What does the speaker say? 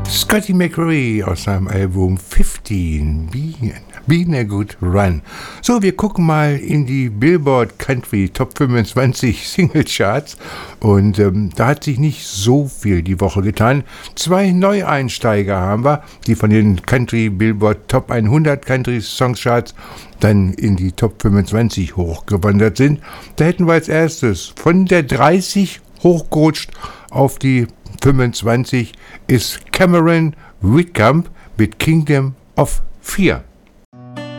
Scotty McRae aus seinem Album 15, Been a Good Run. So, wir gucken mal in die Billboard Country Top 25 Single Charts und da hat sich nicht so viel die Woche getan. 2 Neueinsteiger haben wir, die von den Country Billboard Top 100 Country Song Charts dann in die Top 25 hochgewandert sind. Da hätten wir als erstes von der 30 hochgerutscht auf die 25 ist Cameron Whitcomb mit Kingdom of Fear.